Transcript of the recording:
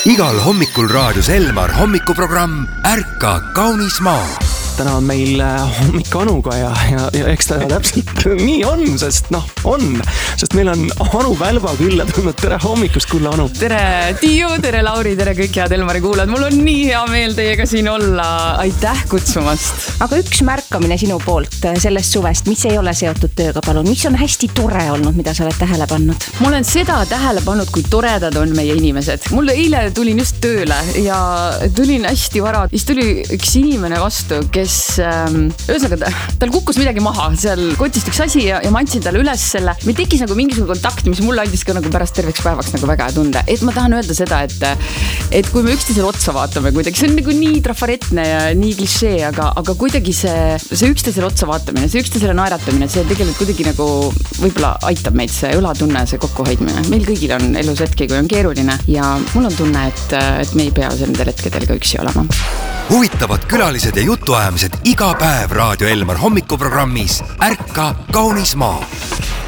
Igal hommikul raadios Elmar hommikuprogramm Ärka kaunis maa. Täna on meil hommik Anuga ja eks ta täpselt nii on, sest meil on Anu Välba külla tulnud. Tere hommikust, kulla Anu. Tere Tiiu, tere Lauri, tere kõik head Elmari kuulajad. Mul on nii hea meel teiega siin olla. Aitäh kutsumast. Aga üks märkamine sinu poolt sellest suvest, mis ei ole seotud tööga, palun. Mis on hästi tore olnud, mida sa oled tähele pannud? Ma olen seda tähele pannud, kui toredad on meie inimesed. Mul eile tulin just tööle ja tulin hästi vara. Siis tuli üks inimene vastu, kes ühesõnaga, tal kukkus midagi maha. Seal kotist üks asi ja ma andsin talle üles selle. Meil tekkis nagu mingisugune kontakt, mis mulle andis ka nagu pärast terveks päevaks nagu väga tunde. Et ma tahan öelda seda, et kui me üksteisele otsa vaatame kuidagi, see on nagu nii trafaretne ja nii klišee, aga kuidagi see üksteisele otsa vaatamine, see üksteisele naeratamine, see tegelikult kuidagi nagu võib-olla aitab meid see õlatunne, see kokkuhoidmine. Meil kõigil on elus hetki, kui on keeruline ja mul on tunne, et me ei pea nendel hetkedel ka üksi olema. Huvitavad külalised ja jutuajamised iga päev Raadio Elmar hommikuprogrammis Ärka kaunis maa.